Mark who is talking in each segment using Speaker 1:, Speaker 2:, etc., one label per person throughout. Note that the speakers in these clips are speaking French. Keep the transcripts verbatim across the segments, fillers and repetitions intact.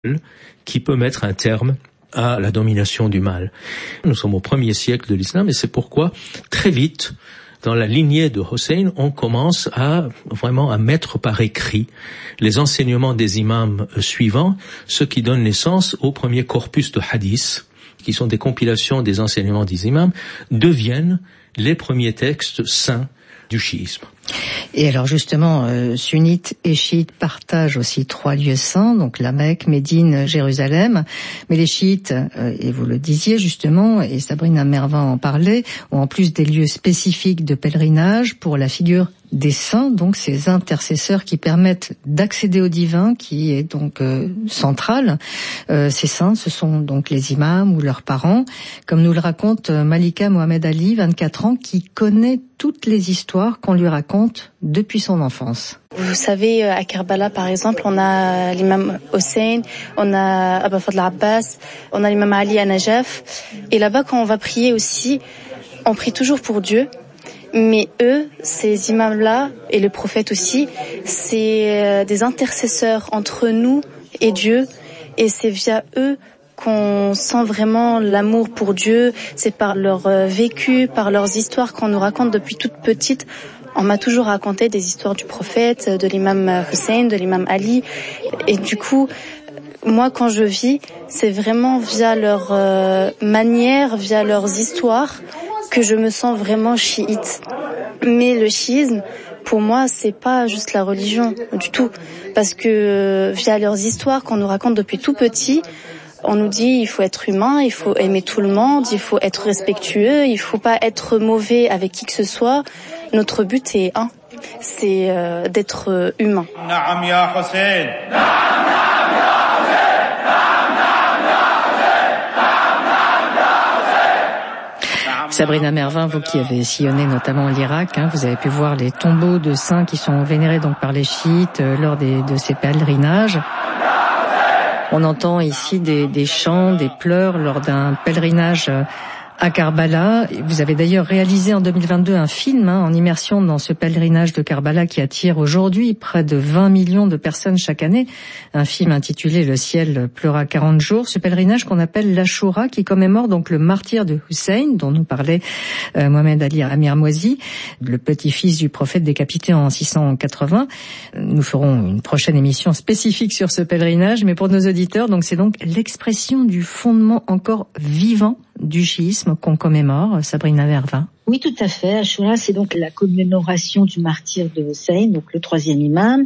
Speaker 1: qui peut mettre un terme à la domination du mal. Nous sommes au premier siècle de l'islam et c'est pourquoi très vite, dans la lignée de Hossein, on commence à vraiment à mettre par écrit les enseignements des imams suivants, ce qui donne naissance au premier corpus de hadith, qui sont des compilations des enseignements des imams, deviennent les premiers textes saints du chiisme.
Speaker 2: Et alors justement, euh, sunnites et chiites partagent aussi trois lieux saints, donc la Mecque, Médine, Jérusalem. Mais les chiites, euh, et vous le disiez justement, et Sabrina Mervin en parlait, ont en plus des lieux spécifiques de pèlerinage pour la figure des saints, donc ces intercesseurs qui permettent d'accéder au divin, qui est donc euh, central. Euh, ces saints, ce sont donc les imams ou leurs parents, comme nous le raconte Malika Mohamed Ali, vingt-quatre ans, qui connaît toutes les histoires qu'on lui raconte depuis son enfance.
Speaker 3: Vous savez, à Karbala, par exemple, on a l'imam Hossein, on a Abba Fadl Abbas, on a l'imam Ali à Najaf. Et là-bas, quand on va prier aussi, on prie toujours pour Dieu. Mais eux, ces imams-là, et le prophète aussi, c'est des intercesseurs entre nous et Dieu. Et c'est via eux qu'on sent vraiment l'amour pour Dieu. C'est par leur vécu, par leurs histoires qu'on nous raconte depuis toute petite. On m'a toujours raconté des histoires du prophète, de l'imam Hussein, de l'imam Ali. Et du coup, moi, quand je vis, c'est vraiment via leur euh, manière, via leurs histoires, que je me sens vraiment chiite. Mais le chiisme, pour moi, c'est pas juste la religion du tout, parce que euh, via leurs histoires qu'on nous raconte depuis tout petit, on nous dit il faut être humain, il faut aimer tout le monde, il faut être respectueux, il faut pas être mauvais avec qui que ce soit. Notre but est un, c'est euh, d'être euh, humain. Naam ya Hussein.
Speaker 2: Sabrina Mervin, vous qui avez sillonné notamment l'Irak, hein, vous avez pu voir les tombeaux de saints qui sont vénérés donc par les chiites euh, lors des, de ces pèlerinages. On entend ici des, des chants, des pleurs lors d'un pèlerinage euh, à Karbala. Vous avez d'ailleurs réalisé en deux mille vingt-deux un film hein, en immersion dans ce pèlerinage de Karbala qui attire aujourd'hui près de vingt millions de personnes chaque année. Un film intitulé Le ciel pleura quarante jours. Ce pèlerinage qu'on appelle l'Ashura qui commémore donc le martyre de Hussein dont nous parlait euh, Mohamed Ali Amir Mouazi, le petit-fils du prophète décapité en six cent quatre-vingts. Nous ferons une prochaine émission spécifique sur ce pèlerinage, mais pour nos auditeurs, donc c'est donc l'expression du fondement encore vivant du chiisme qu'on commémore, Sabrina Mervin.
Speaker 4: Oui, tout à fait. Ashura, c'est donc la commémoration du martyre de Hussein, donc le troisième imam.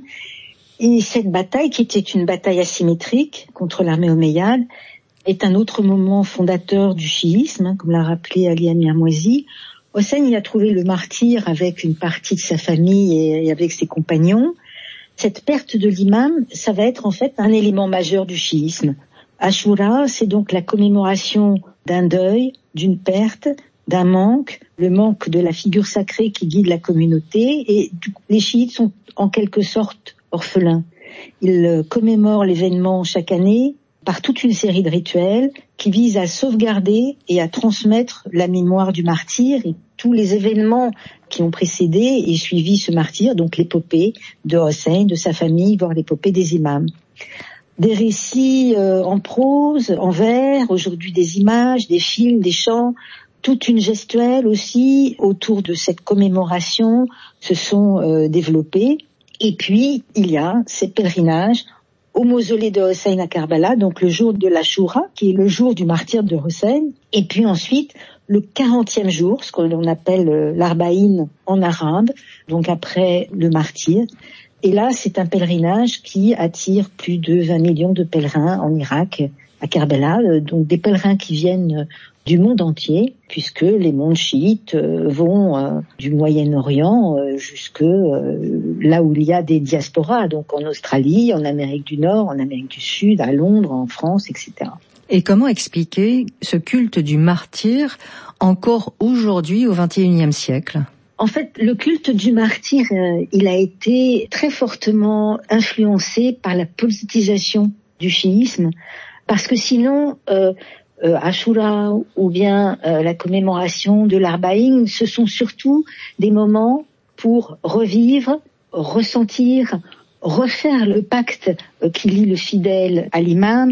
Speaker 4: Et cette bataille, qui était une bataille asymétrique contre l'armée omeyyade, est un autre moment fondateur du chiisme, comme l'a rappelé Ali Amir Mouazi. Hussein, il a trouvé le martyr avec une partie de sa famille et avec ses compagnons. Cette perte de l'imam, ça va être en fait un élément majeur du chiisme. Ashura, c'est donc la commémoration d'un deuil, d'une perte, d'un manque, le manque de la figure sacrée qui guide la communauté. Et les chiites sont en quelque sorte orphelins. Ils commémorent l'événement chaque année par toute une série de rituels qui visent à sauvegarder et à transmettre la mémoire du martyr et tous les événements qui ont précédé et suivi ce martyr, donc l'épopée de Hussein, de sa famille, voire l'épopée des imams. Des récits euh, en prose, en vers, aujourd'hui des images, des films, des chants, toute une gestuelle aussi autour de cette commémoration se sont euh, développés. Et puis, il y a ces pèlerinages au mausolée de Hussein à Karbala, donc le jour de l'Ashura, qui est le jour du martyre de Hussein, et puis ensuite le quarantième jour, ce qu'on appelle euh, l'Arbaïn en arabe, donc après le martyr. Et là, c'est un pèlerinage qui attire plus de vingt millions de pèlerins en Irak, à Karbala, donc des pèlerins qui viennent du monde entier, puisque les mondes chiites vont euh, du Moyen-Orient euh, jusque euh, là où il y a des diasporas, donc en Australie, en Amérique du Nord, en Amérique du Sud, à Londres, en France, et cetera.
Speaker 2: Et comment expliquer ce culte du martyr encore aujourd'hui au vingt et unième siècle ?
Speaker 4: En fait, le culte du martyr, euh, il a été très fortement influencé par la politisation du chiisme, parce que sinon, euh, euh, Ashura ou bien euh, la commémoration de l'Arbaïn, ce sont surtout des moments pour revivre, ressentir, refaire le pacte euh, qui lie le fidèle à l'imam,